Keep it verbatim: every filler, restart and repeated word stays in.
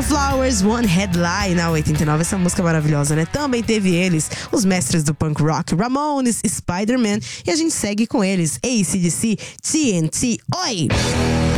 Wallflowers, One Headline na oitenta e nove, essa música maravilhosa, né? Também teve eles, os mestres do punk rock, Ramones, Spider-Man, e a gente segue com eles, A C/D C, T N T. Oi!